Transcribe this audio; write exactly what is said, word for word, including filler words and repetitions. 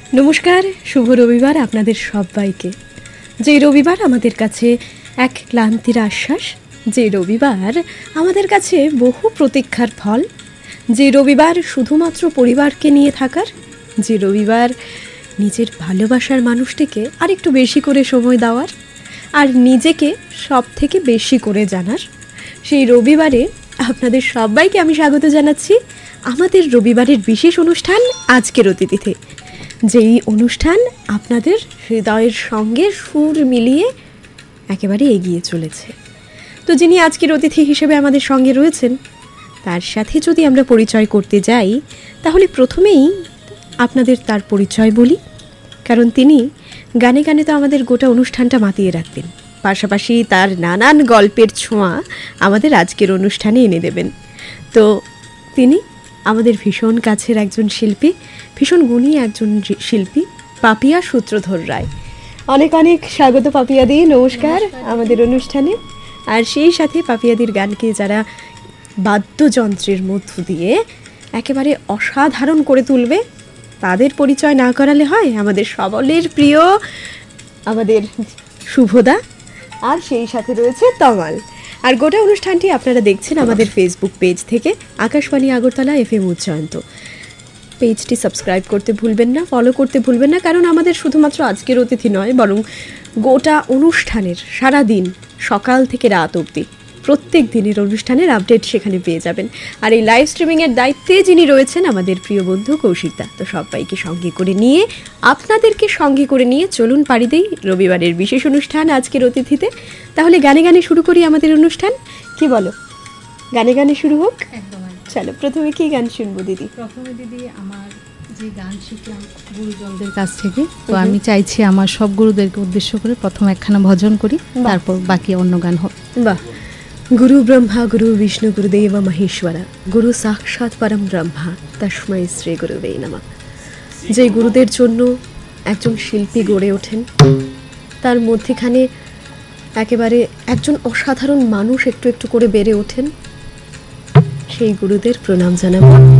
নমস্কার, শুভ রবিবার আপনাদের সবাইকে। যে রবিবার আমাদের কাছে এক ক্লান্তির আশ্বাস, যে রবিবার আমাদের কাছে বহু প্রতীক্ষার ফল, যে রবিবার শুধুমাত্র পরিবারকে নিয়ে থাকার, যে রবিবার নিজের ভালোবাসার মানুষটিকে আর একটু বেশি করে সময় দেওয়ার আর নিজেকে সব থেকে বেশি করে জানার, সেই রবিবারে আপনাদের সবাইকে আমি স্বাগত জানাচ্ছি আমাদের রবিবারের বিশেষ অনুষ্ঠান আজকের অতিথিতে। যেই অনুষ্ঠান আপনাদের হৃদয়ের সঙ্গে সুর মিলিয়ে একেবারে এগিয়ে চলেছে। তো যিনি আজকের অতিথি হিসেবে আমাদের সঙ্গে রয়েছেন, তার সাথে যদি আমরা পরিচয় করতে যাই, তাহলে প্রথমেই আপনাদের তার পরিচয় বলি, কারণ তিনি গানে গানে তো আমাদের গোটা অনুষ্ঠানটা মাতিয়ে রাখবেন, পাশাপাশি তার নানান গল্পের ছোঁয়া আমাদের আজকের অনুষ্ঠানে এনে দেবেন। তো তিনি আমাদের ভীষণ কাছের একজন শিল্পী, ভীষণ গুণী একজন শিল্পী, পাপিয়া সূত্রধর রায়। অনেক অনেক স্বাগত পাপিয়াদি, নমস্কার আমাদের অনুষ্ঠানে। আর সেই সাথে পাপিয়াদির গানকে যারা বাদ্যযন্ত্রের মধ্য দিয়ে একেবারে অসাধারণ করে তুলবে, তাদের পরিচয় না করালে হয়? আমাদের সকলের প্রিয় আমাদের শুভদা, আর সেই সাথে রয়েছে তমাল। আর গোটা অনুষ্ঠানটি আপনারা দেখছেন আমাদের ফেসবুক পেজ থেকে, আকাশবাণী আগরতলা এফ এম উজ্জয়ন্ত। পেজটি সাবস্ক্রাইব করতে ভুলবেন না, ফলো করতে ভুলবেন না, কারণ আমাদের শুধুমাত্র আজকের অতিথি নয়, বরং গোটা অনুষ্ঠানের সারা দিন সকাল থেকে রাত অবধি প্রত্যেক দিনের অনুষ্ঠানের আপডেট সেখানে পেয়ে যাবেন। আর এই লাইভ স্ট্রিমিংয়ের দায়িত্বে যিনি রয়েছেন আমাদের প্রিয় বন্ধু কৌশিকদা। তো সবাইকে সঙ্গে করে নিয়ে, আপনাদেরকে সঙ্গে করে নিয়ে চলুন পাড়ি দেই রবিবারের বিশেষ অনুষ্ঠান আজকের অতিথিতে। তাহলে গানে গানে শুরু করি আমাদের অনুষ্ঠান, কি বলো? গানে গানে শুরু হোক। একদম। চলো, প্রথমে কি গান শুনবো দিদি? প্রথমে দিদি, আমার যে গান শিখলাম গুরুজনদের কাছ থেকে, তো আমি চাইছি আমার সব গুরুদেরকে উদ্দেশ্য করে প্রথম একখানা ভজন করি, তারপর বাকি অন্য গান হোক। বাহ। গুরু ব্রহ্মা গুরু বিষ্ণু গুরুদেব মহেশ্বরা, গুরু সাক্ষাৎ পরম ব্রহ্মা, তস্মৈ শ্রী গুরুবে নমঃ। যে গুরুদের জন্য একজন শিল্পী গড়ে ওঠেন, তার মধ্যেখানে একেবারে একজন অসাধারণ মানুষ একটু একটু করে বেড়ে ওঠেন, সেই গুরুদের প্রণাম জানাবো।